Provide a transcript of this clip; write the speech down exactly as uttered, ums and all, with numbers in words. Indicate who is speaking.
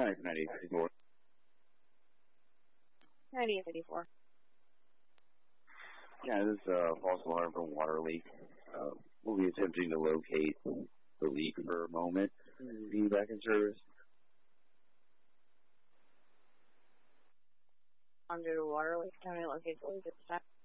Speaker 1: County for ninety-eight fifty-four.
Speaker 2: ninety-eight fifty-four.
Speaker 1: Yeah, this is a uh, false alarm from water leak. Uh, we'll be attempting to locate the leak for a moment. Be back in service.
Speaker 2: Under the water leak, can we locate the leak at the time?